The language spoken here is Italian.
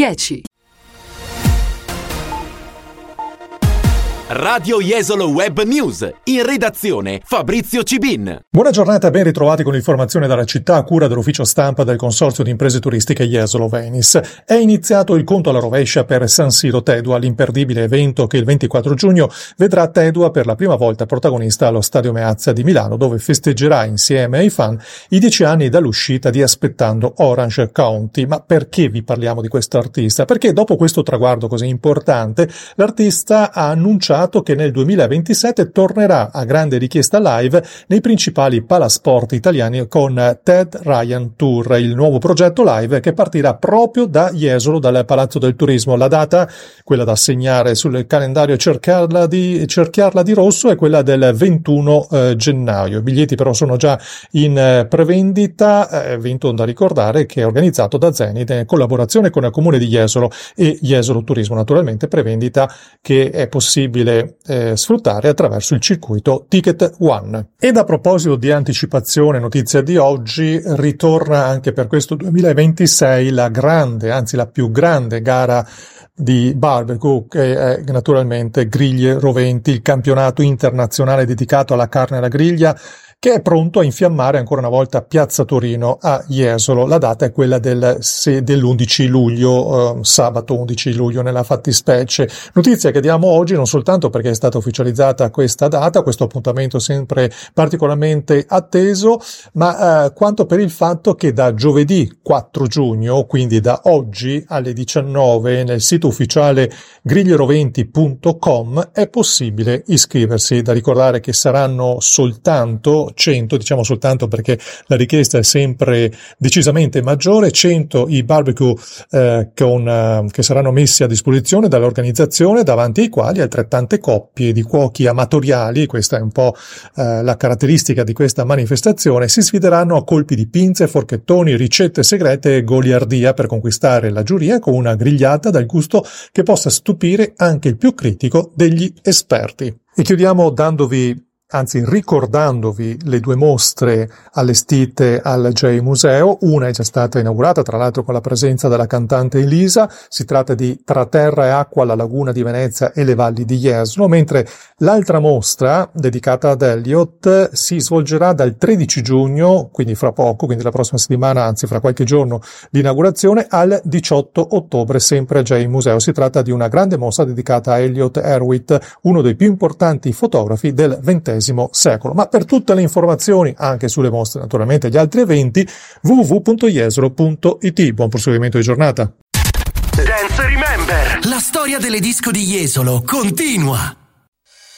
10. Radio Jesolo Web News, in redazione Fabrizio Cibin. Buona giornata, ben ritrovati con l'informazione dalla città a cura dell'ufficio stampa del Consorzio di Imprese Turistiche Jesolo Venice. È iniziato il conto alla rovescia per San Siro Tedua, l'imperdibile evento che il 24 giugno vedrà Tedua per la prima volta protagonista allo Stadio Meazza di Milano, dove festeggerà insieme ai fan i 10 anni dall'uscita di Aspettando Orange County. Ma perché vi parliamo di questo artista? Perché dopo questo traguardo così importante, l'artista ha annunciato che nel 2027 tornerà a grande richiesta live nei principali palasport italiani con Ted Ryan Tour, il nuovo progetto live che partirà proprio da Jesolo, dal Palazzo del Turismo. La data, quella da segnare sul calendario, cerchiarla di rosso, è quella del 21 gennaio. I biglietti però sono già in prevendita, evento da ricordare che è organizzato da Zenith in collaborazione con il Comune di Jesolo e Jesolo Turismo, naturalmente prevendita che è possibile sfruttare attraverso il circuito Ticket One. Ed a proposito di anticipazione, notizia di oggi, ritorna anche per questo 2026 la grande, anzi la più grande gara di barbecue, che è naturalmente Griglie Roventi, il campionato internazionale dedicato alla carne alla griglia, che è pronto a infiammare ancora una volta Piazza Torino a Jesolo. La data è quella dell'11 luglio, sabato 11 luglio nella fattispecie. Notizia che diamo oggi non soltanto perché è stata ufficializzata questa data, questo appuntamento sempre particolarmente atteso, ma quanto per il fatto che da giovedì 4 giugno, quindi da oggi alle 19, nel sito ufficiale griglieroventi.com è possibile iscriversi. Da ricordare che saranno soltanto 100, diciamo soltanto perché la richiesta è sempre decisamente maggiore, 100 i barbecue che saranno messi a disposizione dall'organizzazione, davanti ai quali altrettante coppie di cuochi amatoriali, questa è un po' la caratteristica di questa manifestazione, si sfideranno a colpi di pinze, forchettoni, ricette segrete e goliardia per conquistare la giuria con una grigliata dal gusto che possa stupire anche il più critico degli esperti. E chiudiamo ricordandovi le due mostre allestite al J Museo. Una è già stata inaugurata, tra l'altro con la presenza della cantante Elisa. Si tratta di Tra terra e acqua, la laguna di Venezia e le valli di Jesolo, mentre l'altra mostra, dedicata ad Elliott, si svolgerà dal 13 giugno, quindi fra poco, quindi la prossima settimana, anzi fra qualche giorno l'inaugurazione, al 18 ottobre, sempre al J Museo. Si tratta di una grande mostra dedicata a Elliott Erwitt, uno dei più importanti fotografi del XX secolo. Ma per tutte le informazioni, anche sulle mostre, naturalmente gli altri eventi, www.jesolo.it. Buon proseguimento di giornata. Dance Remember, la storia delle disco di Jesolo continua.